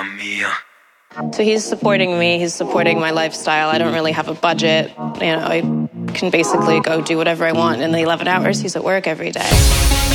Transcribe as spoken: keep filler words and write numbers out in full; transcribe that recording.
So he's supporting me, he's supporting my lifestyle. I don't really have a budget. You know, I can basically go do whatever I want in the eleven hours he's at work every day.